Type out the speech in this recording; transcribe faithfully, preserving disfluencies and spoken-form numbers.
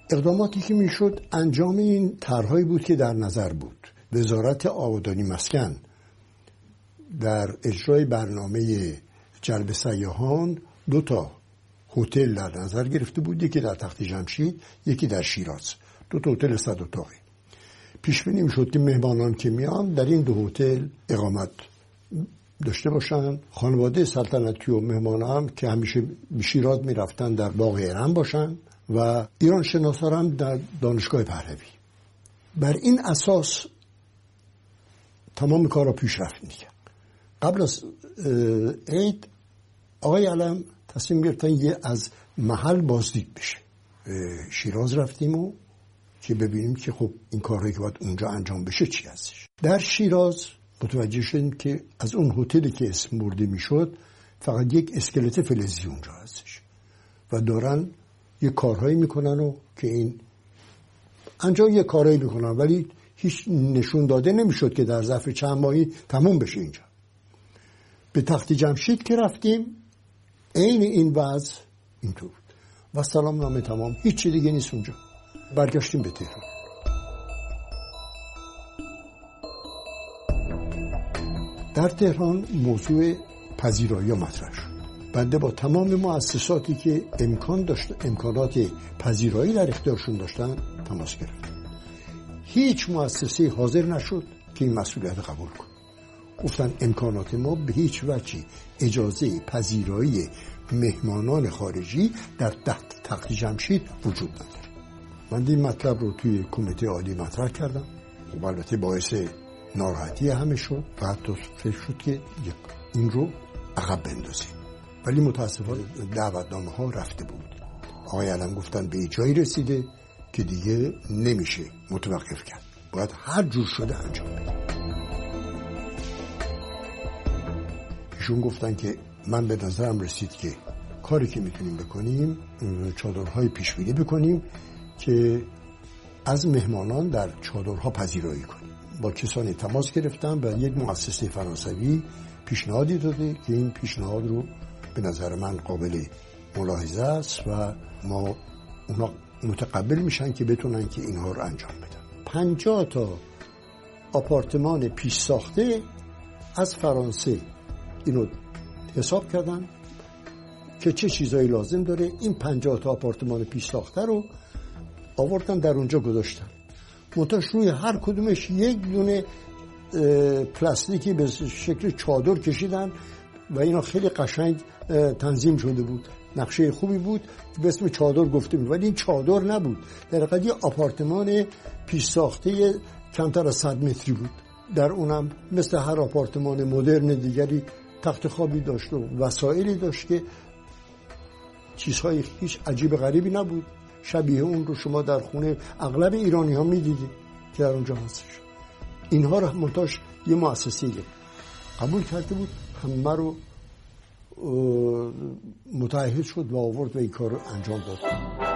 اقداماتی که میشد انجام این طرحهایی بود که در نظر بود. وزارت آبادانی مسکن در اجرای برنامه جلب سیاحان دو تا هتل در نظر گرفته بود، یکی در تخت جمشید، یکی در شیراز، دو تا هتل صد اتاقی. پیش بینی میشد که مهمانان که میان در این دو هتل اقامت داشته باشن. خانواده سلطنتی و مهمان هم که همیشه به شیراز میرفتن در باغ ارم باشن و ایران شناسا هم در دانشگاه پهلوی. بر این اساس تمام کارا پیش رفت میکرد. قبل از عید آقای علم تصمیم گرفتن یه از محل بازدید بشه. شیراز رفتیم و که ببینیم که خب این کارهایی که باید اونجا انجام بشه چی هستش. در شیراز متوجه شدیم که از اون هتلی که اسم برده میشد فقط یک اسکلت فلزی اونجا هستش و دارن یه کارهایی میکنن و که این انجام یه کارهایی میکنن ولی هیچ نشون داده نمیشد که در ظرف چند ماهی تموم بشه. اینجا به تخت جمشید که رفتیم عین این وضع اینطور بود و سلام نامه تمام، هیچ چیز دیگه نیست اونجا. برگشتیم به تهران. در تهران موضوع پذیرایی مطرح شد. بنده با تمام مؤسساتی که امکان داشت امکانات پذیرایی در اختیارشون داشتن تماس گرفتم. هیچ مؤسسه حاضر نشد که این مسئولیت قبول کنه. گفتن امکانات ما به هیچ وجهی اجازه پذیرایی مهمانان خارجی در تخت جمشید وجود نداره. من این مطلب رو توی کمیته عالی مطرح کردم و البته باعث ناراحتی همه شد و حتی فکر شد که این رو عقب بندازیم، ولی متاسفانه دعوتنامه ها رفته بود. آقای علم گفتن به جایی رسیده که دیگه نمیشه متوقف کرد، باید هر جور شده انجام بده. ایشون گفتن که من به نظرم رسید که کاری که میتونیم بکنیم چادرهای پیشبینی بکنیم که از مهمانان در چادرها پذیرایی کنیم. با کسانی تماس گرفتم و یک مؤسسه فرانسوی پیشنهادی داده که این پیشنهاد رو به نظر من قابل ملاحظه است و ما اونا متقبل میشن که بتونن که اینها رو انجام بدن. پنجاه تا آپارتمان پیش ساخته از فرانسه اینو حساب کردن که چه چیزایی لازم داره. این پنجاه تا آپارتمان پیش ساخته رو آوردن در اونجا گذاشتن. منتها روی هر کدومش یک دونه پلاستیکی به شکل چادر کشیدن و اینا خیلی قشنگ تنظیم شده بود. نقشه خوبی بود به اسم چادر گفته بود، ولی این چادر نبود، در حقیقت یه آپارتمان پیش ساخته کمتر از صد متری بود. در اونم مثل هر آپارتمان مدرن دیگری تخت خوابی داشت و وسایلی داشت که چیزهای هیچ عجیب غریبی نبود. شبیه اون رو شما در خونه اغلب ایرانی ها می دیدید که در اونجا هستش. اینها رو منتاش یه مؤسسه قبول کرده بود، همه رو متعهد شد و آورد و این کار رو انجام داد.